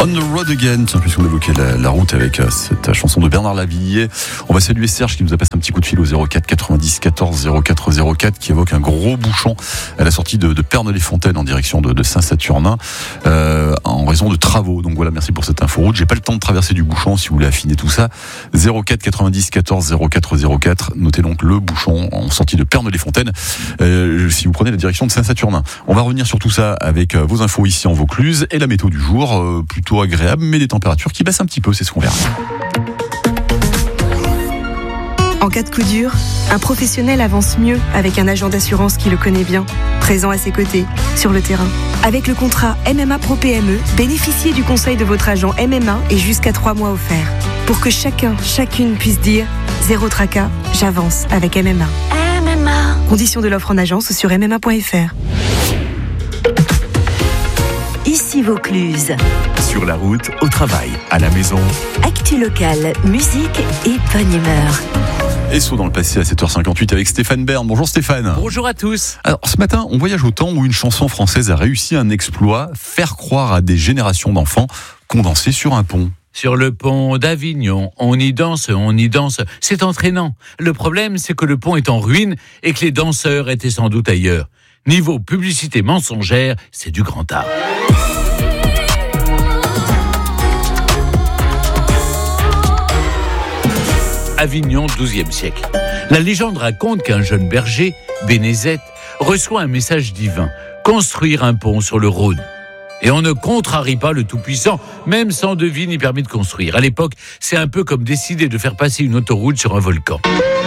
On the Road Again, tiens, puisqu'on évoquait la route avec cette chanson de Bernard Lavilliers, on va saluer Serge qui nous a passé un petit coup de fil au 04 90 14 04 04 qui évoque un gros bouchon à la sortie de Pernod-les-Fontaines en direction de Saint-Saturnin en raison de travaux. Donc voilà, merci pour cette info route. J'ai pas le temps de traverser du bouchon si vous voulez affiner tout ça. 04 90 14 04 04, notez donc le bouchon en sortie de Pernod-les-Fontaines si vous prenez la direction de Saint-Saturnin. On va revenir sur tout ça avec vos infos ici en Vaucluse et la météo du jour, plutôt agréable, mais des températures qui baissent un petit peu, c'est ce qu'on verra. En cas de coup dur, un professionnel avance mieux avec un agent d'assurance qui le connaît bien, présent à ses côtés, sur le terrain. Avec le contrat MMA Pro PME, bénéficiez du conseil de votre agent MMA et jusqu'à 3 mois offerts. Pour que chacune puisse dire « Zéro tracas, j'avance avec MMA ». MMA. Conditions de l'offre en agence sur mma.fr. Ici Vaucluse. Sur la route, au travail, à la maison. Actu locale, musique et bonne humeur. Et saut dans le passé à 7h58 avec Stéphane Bern. Bonjour Stéphane. Bonjour à tous. Alors ce matin, on voyage au temps où une chanson française a réussi un exploit, faire croire à des générations d'enfants qu'on dansait sur un pont. Sur le pont d'Avignon, on y danse, c'est entraînant. Le problème, c'est que le pont est en ruine et que les danseurs étaient sans doute ailleurs. Niveau publicité mensongère, c'est du grand art. Avignon, XIIe siècle. La légende raconte qu'un jeune berger, Bénézet, reçoit un message divin, construire un pont sur le Rhône. Et on ne contrarie pas le Tout-Puissant, même sans devis ni permis de construire. À l'époque, c'est un peu comme décider de faire passer une autoroute sur un volcan.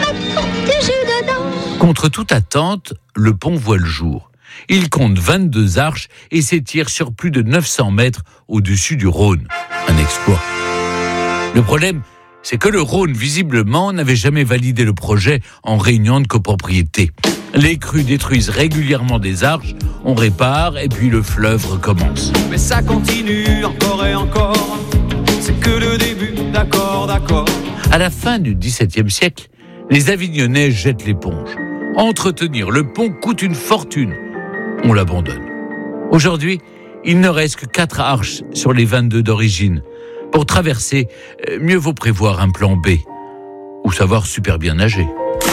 Contre toute attente, le pont voit le jour. Il compte 22 arches et s'étire sur plus de 900 mètres au-dessus du Rhône. Un exploit. Le problème, c'est que le Rhône, visiblement, n'avait jamais validé le projet en réunion de copropriété. Les crues détruisent régulièrement des arches, on répare et puis le fleuve recommence. Mais ça continue encore et encore, c'est que le début, d'accord. À la fin du XVIIe siècle, les Avignonnais jettent l'éponge. Entretenir le pont coûte une fortune. On l'abandonne. Aujourd'hui, il ne reste que 4 arches sur les 22 d'origine. Pour traverser, mieux vaut prévoir un plan B ou savoir super bien nager.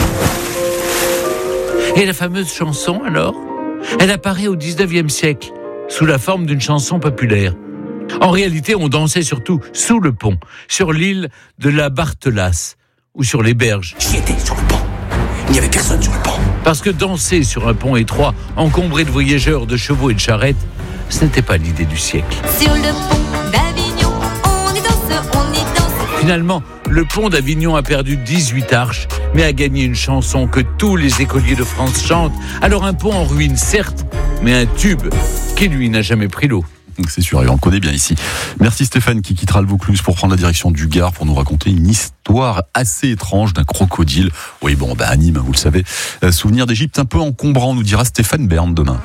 Et la fameuse chanson, alors ? Elle apparaît au XIXe siècle, sous la forme d'une chanson populaire. En réalité, on dansait surtout sous le pont, sur l'île de la Barthelasse, ou sur les berges. J'y étais, sur le pont. Il n'y avait personne sur le pont. Parce que danser sur un pont étroit, encombré de voyageurs, de chevaux et de charrettes, ce n'était pas l'idée du siècle. Sur le pont d'Avignon, on y danse. Finalement, le pont d'Avignon a perdu 18 arches, mais a gagné une chanson que tous les écoliers de France chantent. Alors un pont en ruine, certes, mais un tube qui, lui, n'a jamais pris l'eau. C'est sûr, et on le connaît bien ici. Merci Stéphane qui quittera le Vaucluse pour prendre la direction du Gard pour nous raconter une histoire assez étrange d'un crocodile. Oui, bon, à Nîmes, vous le savez. Souvenir d'Égypte un peu encombrant, nous dira Stéphane Bern demain.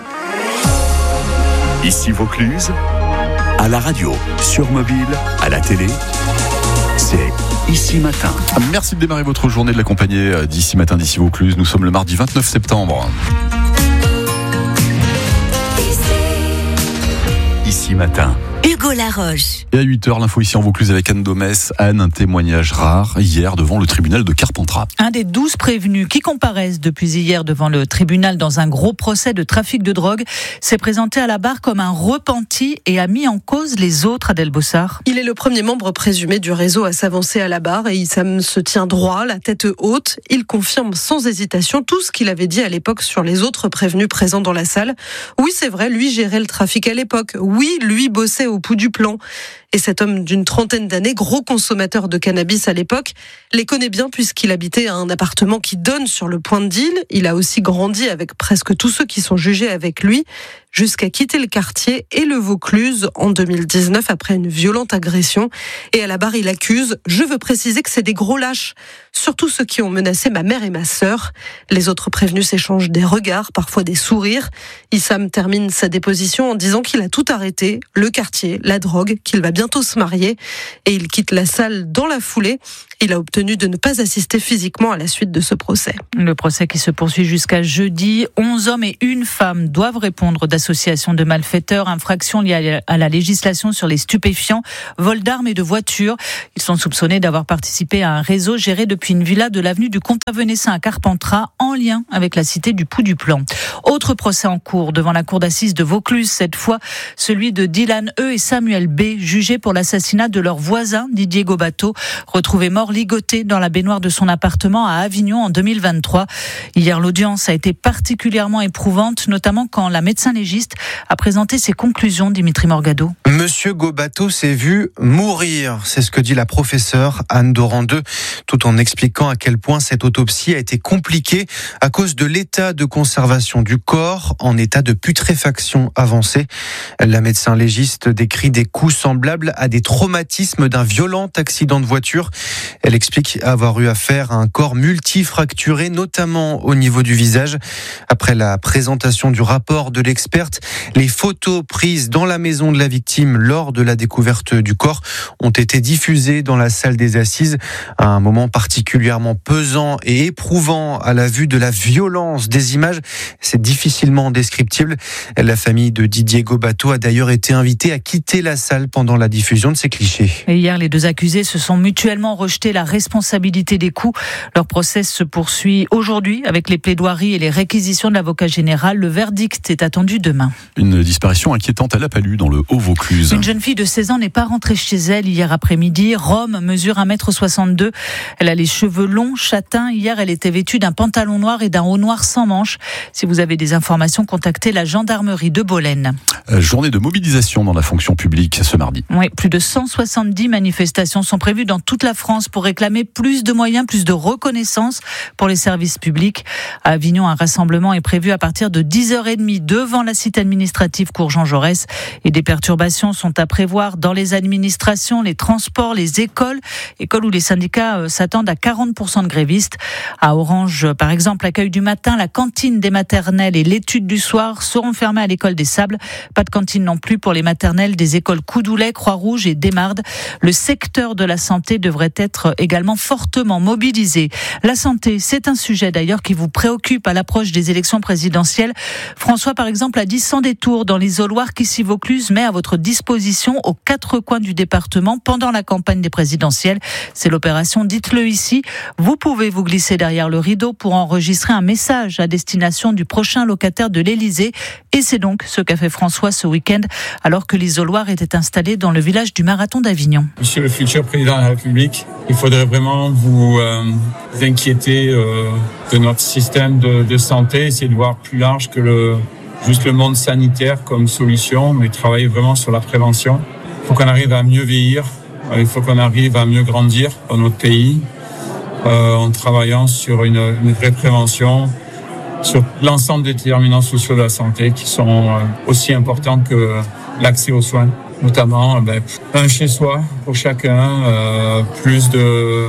Ici Vaucluse, à la radio, sur mobile, à la télé, c'est Ici Matin. Merci de démarrer votre journée de l'accompagner d'Ici Matin, d'Ici Vaucluse. Nous sommes le mardi 29 septembre. Ici Matin. Hugo Laroche. Et à 8h, l'info ici en Vaucluse avec Anne Domès. Anne, un témoignage rare hier devant le tribunal de Carpentras. Un des 12 prévenus qui comparaissent depuis hier devant le tribunal dans un gros procès de trafic de drogue s'est présenté à la barre comme un repenti et a mis en cause les autres, Adèle Bossard. Il est le premier membre présumé du réseau à s'avancer à la barre et Issam se tient droit, la tête haute. Il confirme sans hésitation tout ce qu'il avait dit à l'époque sur les autres prévenus présents dans la salle. Oui, c'est vrai, lui gérait le trafic à l'époque. Oui, lui bossait au pouls du plan. Et cet homme d'une trentaine d'années, gros consommateur de cannabis à l'époque, les connaît bien puisqu'il habitait à un appartement qui donne sur le point de deal. Il a aussi grandi avec presque tous ceux qui sont jugés avec lui, jusqu'à quitter le quartier et le Vaucluse en 2019 après une violente agression. Et à la barre, il accuse, je veux préciser que c'est des gros lâches, surtout ceux qui ont menacé ma mère et ma sœur. Les autres prévenus s'échangent des regards, parfois des sourires. Issam termine sa déposition en disant qu'il a tout arrêté, le quartier, la drogue, qu'il va bientôt se marier et il quitte la salle dans la foulée. Il a obtenu de ne pas assister physiquement à la suite de ce procès. Le procès qui se poursuit jusqu'à jeudi. 11 hommes et une femme doivent répondre d'associations de malfaiteurs, infractions liées à la législation sur les stupéfiants, vol d'armes et de voitures. Ils sont soupçonnés d'avoir participé à un réseau géré depuis une villa de l'avenue du Comte-Avenessin à Carpentras, en lien avec la cité du Pou-du-Plan. Autre procès en cours devant la cour d'assises de Vaucluse, cette fois celui de Dylan E et Samuel B, jugés pour l'assassinat de leur voisin Didier Gobateau, retrouvé mort ligoté dans la baignoire de son appartement à Avignon en 2023. Hier, l'audience a été particulièrement éprouvante, notamment quand la médecin légiste a présenté ses conclusions. Dimitri Morgado. Monsieur Gobateau s'est vu mourir, c'est ce que dit la professeure Anne Dorandeux, tout en expliquant à quel point cette autopsie a été compliquée à cause de l'état de conservation du corps en état de putréfaction avancée. La médecin légiste décrit des coups semblables à des traumatismes d'un violent accident de voiture. Elle explique avoir eu affaire à un corps multifracturé, notamment au niveau du visage. Après la présentation du rapport de l'experte, les photos prises dans la maison de la victime lors de la découverte du corps ont été diffusées dans la salle des assises. À un moment particulièrement pesant et éprouvant à la vue de la violence des images, c'est difficilement descriptible. La famille de Didier Gobateau a d'ailleurs été invitée à quitter la salle pendant la diffusion de ces clichés. Et hier, les deux accusés se sont mutuellement rejeté la responsabilité des coups. Leur procès se poursuit aujourd'hui avec les plaidoiries et les réquisitions de l'avocat général. Le verdict est attendu demain. Une disparition inquiétante à La Palud dans le Haut-Vaucluse. Une jeune fille de 16 ans n'est pas rentrée chez elle hier après-midi. Rome mesure 1,62 m. Elle a les cheveux longs, châtains. Hier, elle était vêtue d'un pantalon noir et d'un haut noir sans manches. Si vous avez des informations, contactez la gendarmerie de Bolène. Journée de mobilisation dans la fonction publique ce mardi. Oui, plus de 170 manifestations sont prévues dans toute la France pour réclamer plus de moyens, plus de reconnaissance pour les services publics. À Avignon, un rassemblement est prévu à partir de 10h30 devant la cité administrative Cours Jean Jaurès. Et des perturbations sont à prévoir dans les administrations, les transports, les écoles où les syndicats s'attendent à 40% de grévistes. À Orange, par exemple, l'accueil du matin, la cantine des maternelles et l'étude du soir seront fermées à l'école des Sables. Pas de cantine non plus pour les maternelles des écoles Coudoulet, Croix-Rouge et Desmardes. Le secteur de la santé devrait être également fortement mobilisé. La santé, c'est un sujet d'ailleurs qui vous préoccupe à l'approche des élections présidentielles. François, par exemple, a dit sans détour dans l'isoloir qu'ici Vaucluse met à votre disposition aux 4 coins du département pendant la campagne des présidentielles. C'est l'opération Dites-le ici. Vous pouvez vous glisser derrière le rideau pour enregistrer un message à destination du prochain locataire de l'Élysée. Et c'est donc ce qu'a fait François ce week-end alors que l'isoloir était installé dans le village du Marathon d'Avignon. Monsieur le futur président de la République, il faudrait vraiment vous inquiéter de notre système de santé, essayer de voir plus large que juste le monde sanitaire comme solution, mais travailler vraiment sur la prévention. Il faut qu'on arrive à mieux vieillir, il faut qu'on arrive à mieux grandir dans notre pays en travaillant sur une vraie prévention, sur l'ensemble des déterminants sociaux de la santé qui sont aussi importants que l'accès aux soins, notamment un chez-soi pour chacun, plus de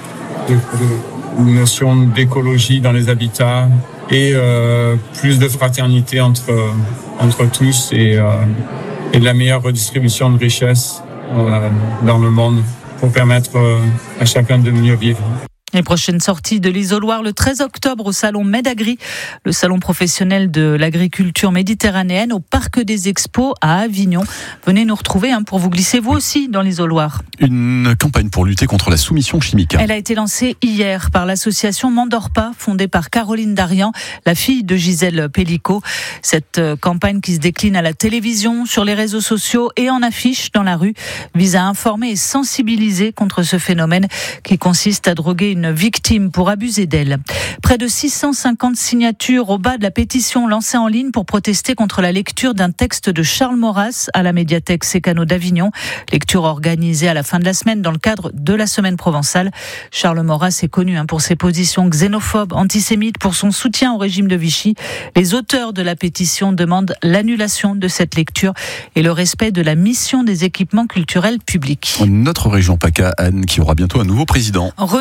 notion d'écologie dans les habitats et plus de fraternité entre tous et de la meilleure redistribution de richesses dans le monde pour permettre à chacun de mieux vivre. Les prochaines sorties de l'isoloir le 13 octobre au salon Medagri, le salon professionnel de l'agriculture méditerranéenne au Parc des Expos à Avignon. Venez nous retrouver pour vous glisser vous aussi dans l'isoloir. Une campagne pour lutter contre la soumission chimique. Elle a été lancée hier par l'association Mandorpa, fondée par Caroline Darian, la fille de Gisèle Pellicot. Cette campagne qui se décline à la télévision, sur les réseaux sociaux et en affiche dans la rue vise à informer et sensibiliser contre ce phénomène qui consiste à droguer une victime pour abuser d'elle. Près de 650 signatures au bas de la pétition lancée en ligne pour protester contre la lecture d'un texte de Charles Maurras à la médiathèque Sécano d'Avignon. Lecture organisée à la fin de la semaine dans le cadre de la semaine provençale. Charles Maurras est connu pour ses positions xénophobes, antisémites, pour son soutien au régime de Vichy. Les auteurs de la pétition demandent l'annulation de cette lecture et le respect de la mission des équipements culturels publics. Notre région PACA, Anne, qui aura bientôt un nouveau président. Renaud Muselier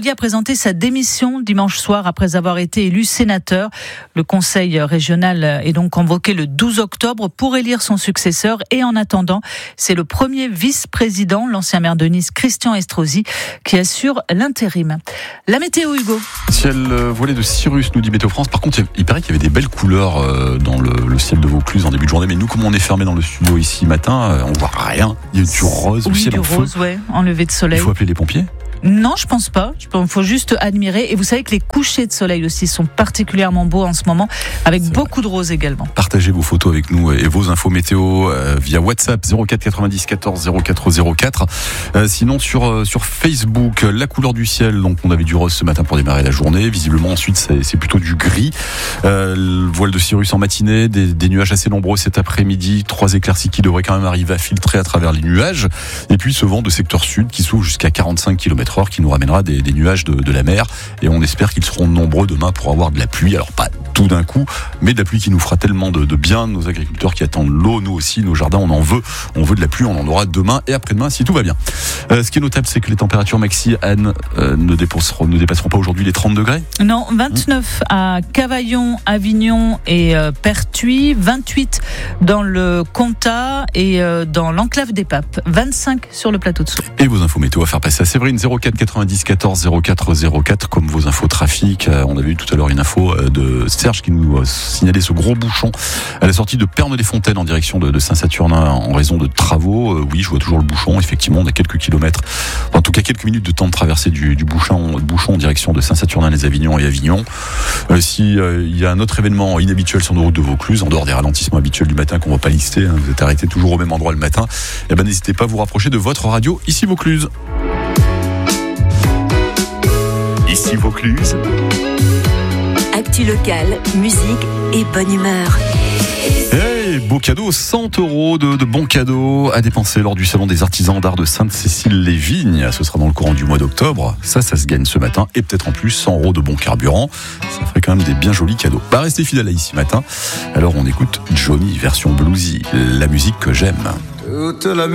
Draghi a présenté sa démission dimanche soir après avoir été élu sénateur. Le conseil régional est donc convoqué le 12 octobre pour élire son successeur. Et en attendant, c'est le premier vice-président, l'ancien maire de Nice, Christian Estrosi, qui assure l'intérim. La météo, Hugo. Ciel voilé de Cyrus, nous dit Météo France. Par contre, il paraît qu'il y avait des belles couleurs dans le ciel de Vaucluse en début de journée. Mais nous, comme on est fermé dans le studio ici matin, on voit rien. Il y a du rose, oui, du ciel du en rose, feu. ouais, en lever de soleil. Il faut appeler les pompiers? Non, je pense pas. Il faut juste admirer. Et vous savez que les couchers de soleil aussi sont particulièrement beaux en ce moment, avec beaucoup de rose également. Partagez vos photos avec nous et vos infos météo via WhatsApp 04 90 14 04 04. Sinon sur Facebook, la couleur du ciel. Donc on avait du rose ce matin pour démarrer la journée. Visiblement ensuite c'est plutôt du gris. Le voile de Cyrus en matinée, des nuages assez nombreux cet après-midi. 3 éclaircies qui devraient quand même arriver à filtrer à travers les nuages. Et puis ce vent de secteur sud qui souffle jusqu'à 45 km/h qui nous ramènera des nuages de la mer, et on espère qu'ils seront nombreux demain pour avoir de la pluie. Alors pas tout d'un coup, mais de la pluie qui nous fera tellement de bien. Nos agriculteurs qui attendent l'eau, nous aussi, nos jardins, on veut de la pluie, on en aura demain et après-demain si tout va bien. Ce qui est notable, c'est que les températures maxi, Anne, ne dépasseront pas aujourd'hui les 30 degrés. Non, 29 à Cavaillon, Avignon et Pertuis, 28 dans le Comtat et dans l'enclave des Papes, 25 sur le plateau de Sceaux. Et vos infos météo à faire passer à Séverine, 04 90 14 04 04, comme vos infos trafic. On avait eu tout à l'heure une info de Serge qui nous signalait ce gros bouchon à la sortie de Pernes-les-Fontaines en direction de Saint-Saturnin en raison de travaux. Oui, je vois toujours le bouchon. Effectivement, on a quelques kilomètres, en tout cas quelques minutes de temps de traversée du bouchon en direction de Saint-Saturnin-les-Avignon et Avignon. Si il y a un autre événement inhabituel sur nos routes de Vaucluse, en dehors des ralentissements habituels du matin qu'on ne va pas lister, vous êtes arrêté toujours au même endroit le matin, et ben n'hésitez pas à vous rapprocher de votre radio ici Vaucluse. Ici Vaucluse. Actu locale, musique et bonne humeur. Hey, beau cadeau, 100 € de bons cadeaux à dépenser lors du salon des artisans d'art de Sainte-Cécile-les-Vignes. Ce sera dans le courant du mois d'octobre. Ça se gagne ce matin. Et peut-être en plus 100 € de bons carburant. Ça ferait quand même des bien jolis cadeaux. Restez fidèles à Ici Matin. Alors on écoute Johnny version bluesy, la musique que j'aime. Toute la